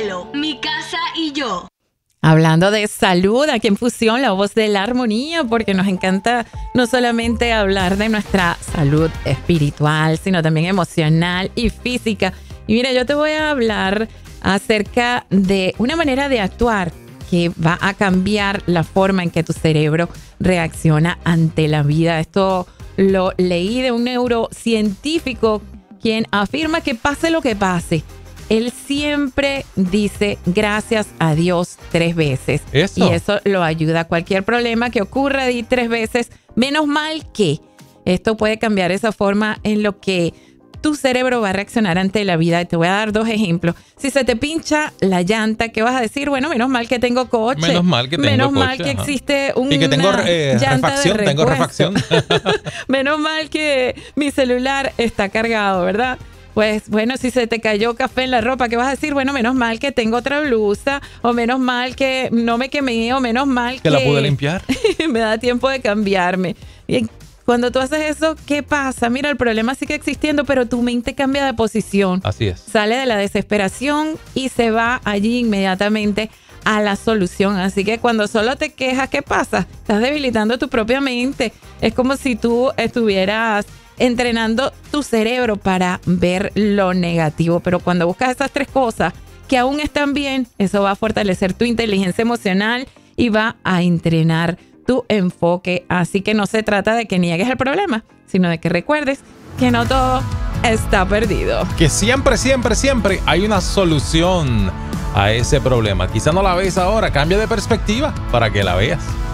cielo, mi casa y yo. Hablando de salud, aquí en Fusión, la voz de la armonía, porque nos encanta no solamente hablar de nuestra salud espiritual, sino también emocional y física. Y mira, yo te voy a hablar acerca de una manera de actuar que va a cambiar la forma en que tu cerebro reacciona ante la vida. Esto lo leí de un neurocientífico quien afirma que pase lo que pase, él siempre dice gracias a Dios 3 veces. Eso. Y eso lo ayuda a cualquier problema que ocurra, di 3 veces. Menos mal que esto puede cambiar esa forma en lo que tu cerebro va a reaccionar ante la vida. Te voy a dar 2 ejemplos. Si se te pincha la llanta, ¿qué vas a decir? Bueno, menos mal que tengo coche. Menos mal que tengo Menos coche, mal que ajá. existe una Y que tengo llanta refacción, de tengo repuesto. refacción. Menos mal que mi celular está cargado, ¿verdad? Pues bueno, si se te cayó café en la ropa, ¿qué vas a decir? Bueno, menos mal que tengo otra blusa, o menos mal que no me quemé, o menos mal Que la pude limpiar. me da tiempo de cambiarme. Y cuando tú haces eso, ¿qué pasa? Mira, el problema sigue existiendo, pero tu mente cambia de posición. Así es. Sale de la desesperación y se va allí inmediatamente a la solución. Así que cuando solo te quejas, ¿qué pasa? Estás debilitando tu propia mente. Es como si tú estuvieras entrenando tu cerebro para ver lo negativo. Pero cuando buscas esas 3 cosas que aún están bien, eso va a fortalecer tu inteligencia emocional y va a entrenar tu enfoque. Así que no se trata de que niegues el problema, sino de que recuerdes que no todo está perdido. Que siempre, siempre, siempre hay una solución a ese problema. Quizá no la ves ahora, cambia de perspectiva para que la veas.